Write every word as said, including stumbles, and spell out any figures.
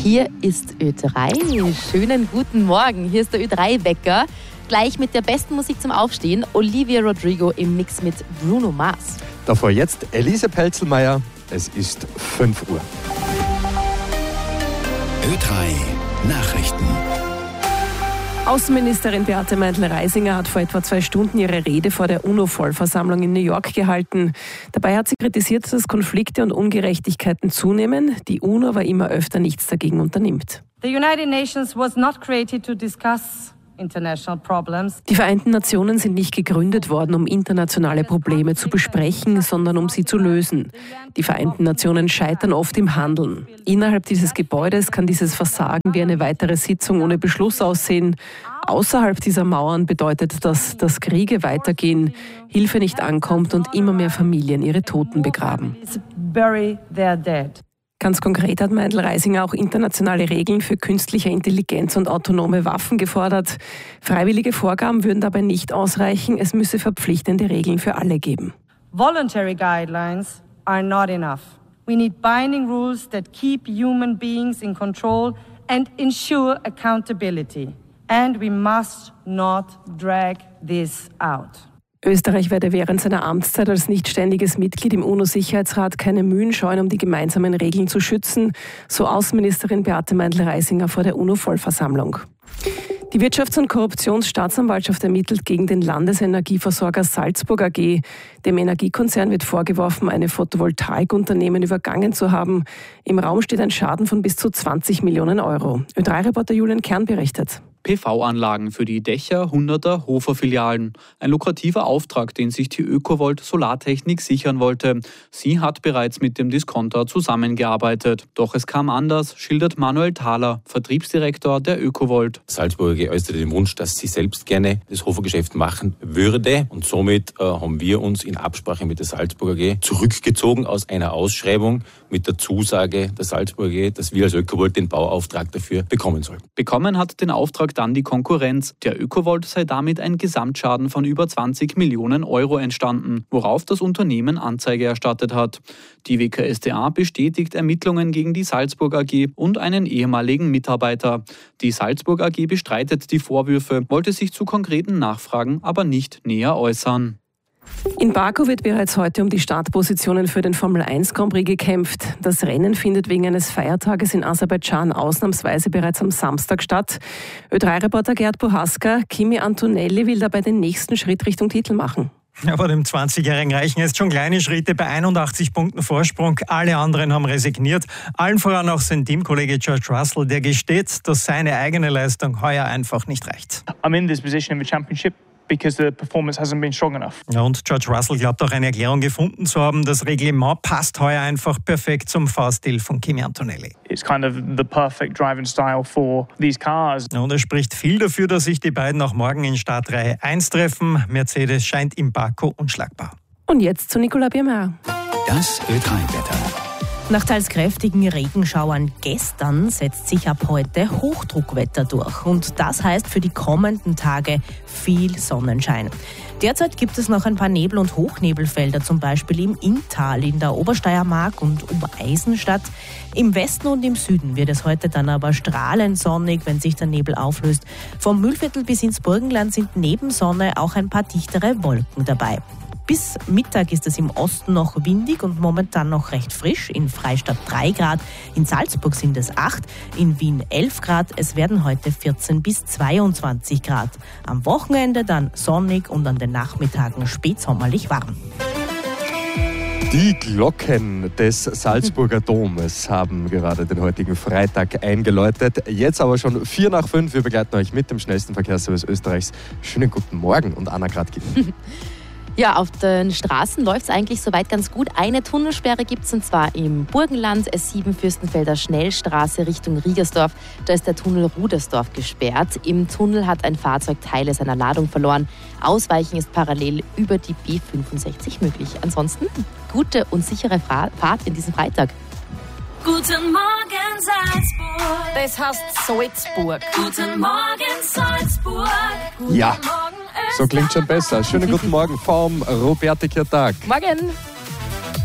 Hier ist Ö drei. Schönen guten Morgen. Hier ist der Ö drei Wecker. Gleich mit der besten Musik zum Aufstehen. Olivia Rodrigo im Mix mit Bruno Mars. Davor jetzt Elise Pelzelmeier. Es ist fünf Uhr. Ö drei Nachrichten. Außenministerin Beate Meindl-Reisinger hat vor etwa zwei Stunden ihre Rede vor der UNO-Vollversammlung in New York gehalten. Dabei hat sie kritisiert, dass Konflikte und Ungerechtigkeiten zunehmen. Die UNO aber immer öfter nichts dagegen unternimmt. The United Nations was not created to discuss international problems. Die Vereinten Nationen sind nicht gegründet worden, um internationale Probleme zu besprechen, sondern um sie zu lösen. Die Vereinten Nationen scheitern oft im Handeln. Innerhalb dieses Gebäudes kann dieses Versagen wie eine weitere Sitzung ohne Beschluss aussehen. Außerhalb dieser Mauern bedeutet das, dass Kriege weitergehen, Hilfe nicht ankommt und immer mehr Familien ihre Toten begraben. Bury their dead. Ganz konkret hat Meindl-Reisinger auch internationale Regeln für künstliche Intelligenz und autonome Waffen gefordert. Freiwillige Vorgaben würden dabei nicht ausreichen. Es müsse verpflichtende Regeln für alle geben. Voluntary guidelines are not enough. We need binding rules that keep human beings in control and ensure accountability. And we must not drag this out. Österreich werde während seiner Amtszeit als nicht ständiges Mitglied im UNO-Sicherheitsrat keine Mühen scheuen, um die gemeinsamen Regeln zu schützen, so Außenministerin Beate Meindl-Reisinger vor der UNO-Vollversammlung. Die Wirtschafts- und Korruptionsstaatsanwaltschaft ermittelt gegen den Landesenergieversorger Salzburg A G. Dem Energiekonzern wird vorgeworfen, eine Photovoltaikunternehmen übergangen zu haben. Im Raum steht ein Schaden von bis zu zwanzig Millionen Euro. Ö drei Reporter Julian Kern berichtet. P V-Anlagen für die Dächer hunderter Hofer-Filialen. Ein lukrativer Auftrag, den sich die Ökovolt Solartechnik sichern wollte. Sie hat bereits mit dem Discounter zusammengearbeitet. Doch es kam anders, schildert Manuel Thaler, Vertriebsdirektor der Ökovolt. Salzburg A G äußerte den Wunsch, dass sie selbst gerne das Hofergeschäft machen würde. Und somit äh, haben wir uns in Absprache mit der Salzburg A G zurückgezogen aus einer Ausschreibung mit der Zusage der Salzburg A G, dass wir als Ökovolt den Bauauftrag dafür bekommen sollten. Bekommen hat den Auftrag dann die Konkurrenz. Der Ökovolt sei damit ein Gesamtschaden von über zwanzig Millionen Euro entstanden, worauf das Unternehmen Anzeige erstattet hat. Die W K S t A bestätigt Ermittlungen gegen die Salzburg A G und einen ehemaligen Mitarbeiter. Die Salzburg A G bestreitet die Vorwürfe, wollte sich zu konkreten Nachfragen aber nicht näher äußern. In Baku wird bereits heute um die Startpositionen für den Formel eins Grand Prix gekämpft. Das Rennen findet wegen eines Feiertages in Aserbaidschan ausnahmsweise bereits am Samstag statt. Ö drei Reporter Gerd Buhaska, Kimi Antonelli will dabei den nächsten Schritt Richtung Titel machen. Aber dem zwanzigjährigen reichen jetzt schon kleine Schritte bei einundachtzig Punkten Vorsprung. Alle anderen haben resigniert. Allen voran auch sein Teamkollege George Russell, der gesteht, dass seine eigene Leistung heuer einfach nicht reicht. I'm in this position in the championship because the performance hasn't been strong enough. Ja, und George Russell glaubt auch eine Erklärung gefunden zu haben. Das Reglement passt heuer einfach perfekt zum Fahrstil von Kimi Antonelli. It's kind of the perfect driving style for these cars. Ja, und es spricht viel dafür, dass sich die beiden auch morgen in Startreihe eins treffen. Mercedes scheint in Baku unschlagbar. Und jetzt zu Nicolas Biermeier. Das Ö drei Wetter. Nach teils kräftigen Regenschauern gestern setzt sich ab heute Hochdruckwetter durch. Und das heißt für die kommenden Tage viel Sonnenschein. Derzeit gibt es noch ein paar Nebel- und Hochnebelfelder, zum Beispiel im Inntal, in der Obersteiermark und Obereisenstadt. Im Westen und im Süden wird es heute dann aber strahlend sonnig, wenn sich der Nebel auflöst. Vom Mühlviertel bis ins Burgenland sind neben Sonne auch ein paar dichtere Wolken dabei. Bis Mittag ist es im Osten noch windig und momentan noch recht frisch. In Freistadt drei Grad, in Salzburg sind es acht, in Wien elf Grad. Es werden heute vierzehn bis zweiundzwanzig Grad. Am Wochenende dann sonnig und an den Nachmittagen spätsommerlich warm. Die Glocken des Salzburger Domes haben gerade den heutigen Freitag eingeläutet. Jetzt aber schon vier nach fünf. Wir begleiten euch mit dem schnellsten Verkehrsservice Österreichs. Schönen guten Morgen und Anna Gradkin. Ja, auf den Straßen läuft es eigentlich soweit ganz gut. Eine Tunnelsperre gibt es, und zwar im Burgenland, S sieben Fürstenfelder Schnellstraße Richtung Riegersdorf. Da ist der Tunnel Rudersdorf gesperrt. Im Tunnel hat ein Fahrzeug Teile seiner Ladung verloren. Ausweichen ist parallel über die B fünfundsechzig möglich. Ansonsten gute und sichere Fahrt in diesem Freitag. Guten Morgen Salzburg. Das heißt Salzburg. Guten Morgen Salzburg. Guten Ja, Morgen so klingt schon besser. Schönen guten Morgen vom Robertiker Tag. Morgen.